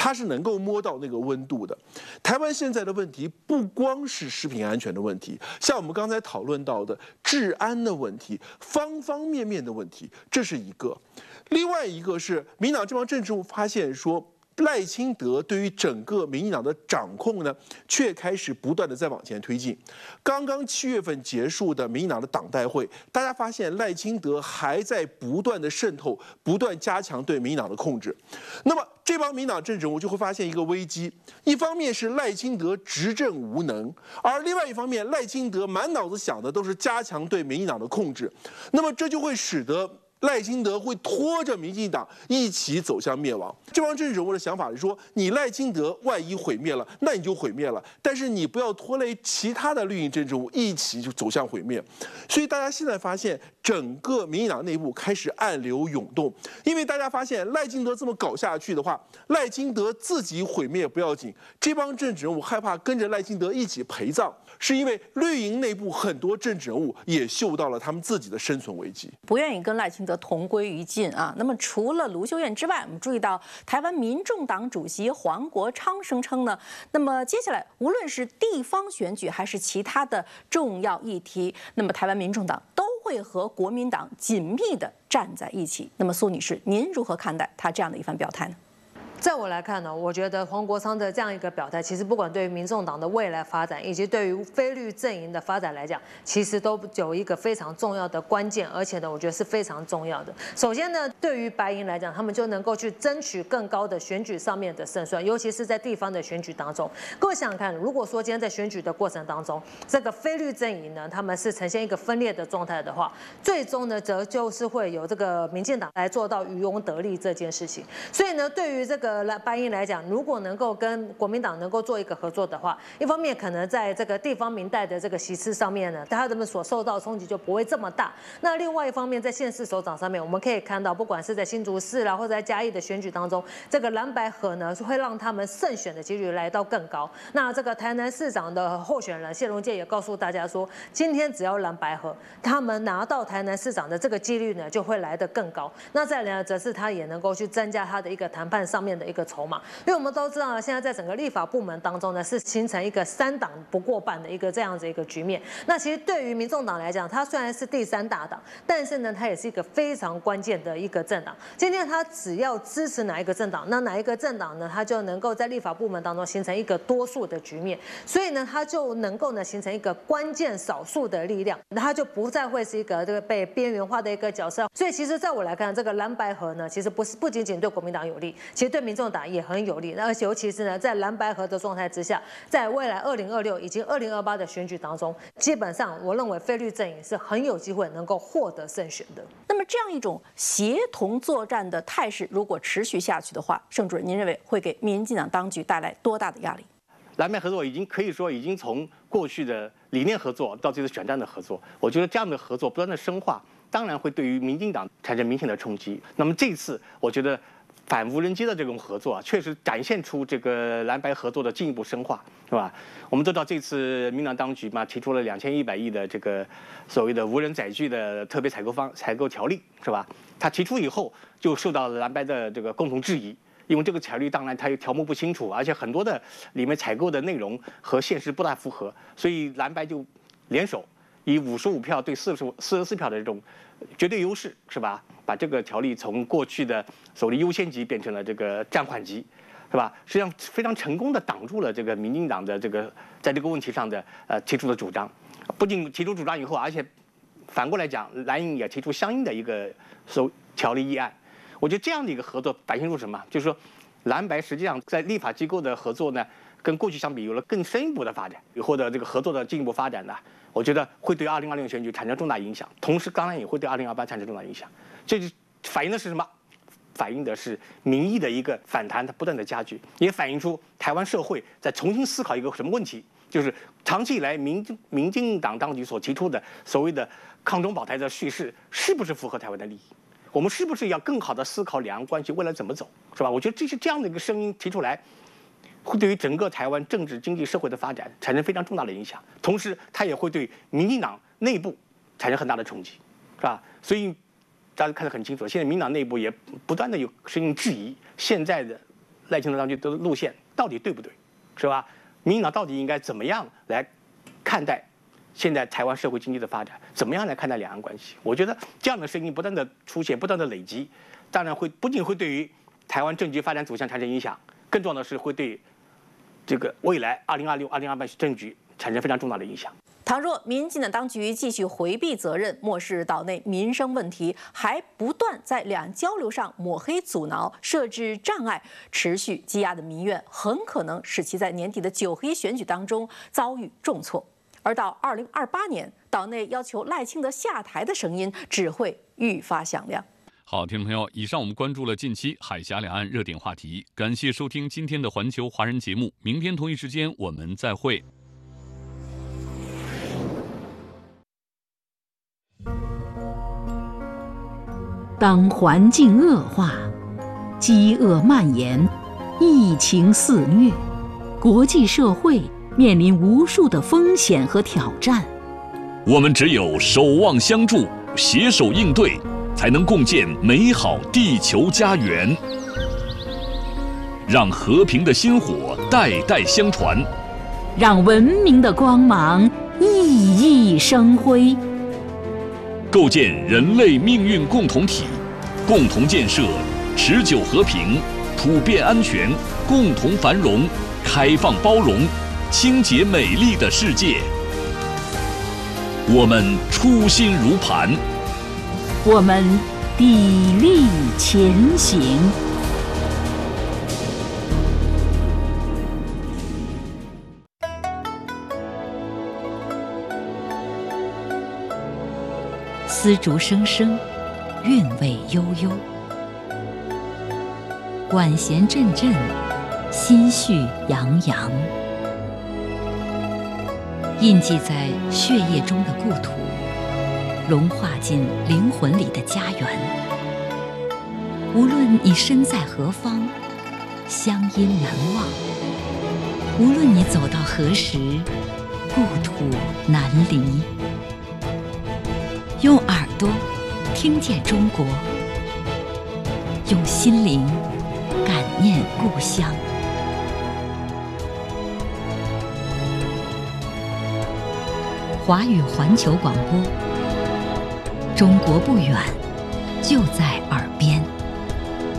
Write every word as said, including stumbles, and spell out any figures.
它是能够摸到那个温度的。台湾现在的问题不光是食品安全的问题，像我们刚才讨论到的治安的问题，方方面面的问题，这是一个。另外一个是民党这帮政治人物发现说，赖清德对于整个民进党的掌控呢，却开始不断的在往前推进。刚刚七月份结束的民进党的党代会，大家发现赖清德还在不断的渗透，不断加强对民进党的控制。那么这帮民党政治人物就会发现一个危机：一方面是赖清德执政无能，而另外一方面，赖清德满脑子想的都是加强对民进党的控制。那么这就会使得赖清德会拖着民进党一起走向灭亡。这帮政治人物的想法是说，你赖清德万一毁灭了，那你就毁灭了，但是你不要拖累其他的绿营政治人物一起就走向毁灭。所以大家现在发现，整个民进党内部开始暗流涌动，因为大家发现赖清德这么搞下去的话，赖清德自己毁灭不要紧，这帮政治人物害怕跟着赖清德一起陪葬，是因为绿营内部很多政治人物也嗅到了他们自己的生存危机， 不愿意跟赖清德同归于尽啊。那么除了卢秀燕之外，我们注意到台湾民众党主席黄国昌声称呢，那么接下来无论是地方选举还是其他的重要议题，那么台湾民众党都会和国民党紧密地站在一起。那么苏女士，您如何看待他这样的一番表态呢？ 在我来看呢，我觉得黄国昌的这样一个表态，其实不管对于民众党的未来发展，以及对于非绿阵营的发展来讲，其实都有一个非常重要的关键，而且呢，我觉得是非常重要的。首先呢，对于白营来讲，他们就能够去争取更高的选举上面的胜算，尤其是在地方的选举当中。各位想想看，如果说今天在选举的过程当中，这个非绿阵营呢，他们是呈现一个分裂的状态的话，最终呢，则就是会有这个民进党来做到渔翁得利这件事情。所以呢，对于这个白营来讲，如果能够跟国民党能够做一个合作的话，一方面可能在这个地方民代的这个席次上面呢，他们所受到冲击就不会这么大。那另外一方面，在县市首长上面，我们可以看到，不管是在新竹市啦，或者在嘉义的选举当中，这个蓝白合呢，会让他们胜选的几率来到更高。那这个台南市长的候选人谢龙介也告诉大家说，今天只要蓝白合，他们拿到台南市长的这个几率呢，就会来得更高。那再来呢，则是他也能够去增加他的一个谈判上面的一个筹码，因为我们都知道，现在在整个立法部门当中呢，是形成一个三党不过半的一个这样子一个局面。那其实对于民众党来讲，它虽然是第三大党，但是呢，它也是一个非常关键的一个政党。今天它只要支持哪一个政党，那哪一个政党呢，它就能够在立法部门当中形成一个多数的局面，所以呢，它就能够呢形成一个关键少数的力量，它就不再会是一个这个被边缘化的一个角色。所以其实在我来看，这个蓝白合呢，其实不是不仅仅对国民党有利，其实对民众党也很有利。而且尤其是呢，在蓝白合的状态之下，在未来二零二六以及二零二八的选举当中，基本上我认为非绿阵营是很有机会能够获得胜选的。 那么这样一种协同作战的态势，如果持续下去的话，盛主任，您认为会给民进党当局带来多大的压力？ 蓝白合作已经可以说已经从过去的理念合作到这次选战的合作，我觉得这样的合作不断的深化，当然会对于民进党产生明显的冲击。那么这次我觉得反无人机的这种合作啊，确实展现出这个蓝白合作的进一步深化，是吧？我们都知道这次民党当局嘛，提出了两千一百亿的这个所谓的无人载具的特别采购方采购条例，是吧？他提出以后就受到了蓝白的这个共同质疑，因为这个条例当然它条目不清楚，而且很多的里面采购的内容和现实不大符合，所以蓝白就联手以五十五票对四十四十四票的这种绝对优势，是吧？把这个条例从过去的所谓优先级变成了这个暂缓级，是吧？实际上非常成功的挡住了这个民进党的这个在这个问题上的呃提出的主张。不仅提出主张以后，而且反过来讲，蓝营也提出相应的一个所条例议案。我觉得这样的一个合作反映出什么？就是说，蓝白实际上在立法机构的合作呢，跟过去相比有了更深一步的发展，以后的这个合作的进一步发展呢，我觉得会对二零二零选举产生重大影响，同时当然也会对二零二八产生重大影响。这就反映的是什么？反映的是民意的一个反弹，它不断的加剧，也反映出台湾社会在重新思考一个什么问题，就是长期以来民民进党当局所提出的所谓的抗中保台的叙事，是不是符合台湾的利益？我们是不是要更好的思考两岸关系未来怎么走，是吧？我觉得这是这样的一个声音提出来，会对于整个台湾政治、经济、社会的发展产生非常重大的影响，同时它也会对民进党内部产生很大的冲击，是吧？所以大家看得很清楚，现在民进党内部也不断的有声音质疑现在的赖清德当局的路线到底对不对，是吧？民进党到底应该怎么样来看待现在台湾社会经济的发展？怎么样来看待两岸关系？我觉得这样的声音不断的出现，不断的累积，当然会不仅会对于台湾政局发展走向产生影响，更重要的是会对这个未来二零二六、二零二八政局产生非常重大的影响。 倘若民进党当局继续回避责任，漠视岛内民生问题，还不断在两岸交流上抹黑阻挠、设置障碍，持续积压的民怨，很可能使其在年底的九合一选举当中遭遇重挫。而到二零二八年，岛内要求赖清德下台的声音只会愈发响亮。 好，听众朋友，以上我们关注了近期海峡两岸热点话题，感谢收听今天的环球华人节目，明天同一时间我们再会。 当环境恶化、饥饿蔓延、疫情肆虐，国际社会面临无数的风险和挑战， 我们只有守望相助，携手应对，才能共建美好地球家园。让和平的薪火代代相传， 让文明的光芒熠熠生辉。 构建人类命运共同体，共同建设持久和平、普遍安全、共同繁荣、开放包容、清洁美丽的世界。我们初心如磐， 我们砥砺前行。丝竹声声，韵味悠悠，管弦阵阵，心绪洋洋。印记在血液中的故土，融化进灵魂里的家园。无论你身在何方，乡音难忘；无论你走到何时，故土难离。用耳朵听见中国，用心灵感念故乡。华语环球广播，中国不远，就在耳边。